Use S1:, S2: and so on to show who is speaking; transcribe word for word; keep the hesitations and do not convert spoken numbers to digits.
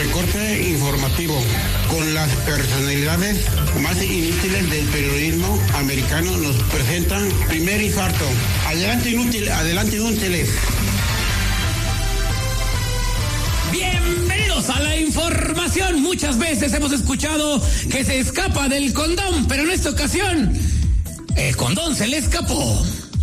S1: recorte informativo con las personalidades más inútiles del periodismo americano. Nos presentan Primer Infarto. Adelante inútil, adelante inútiles.
S2: Bienvenidos a la información. Muchas veces hemos escuchado que se escapa del condón, pero en esta ocasión el condón se le escapó.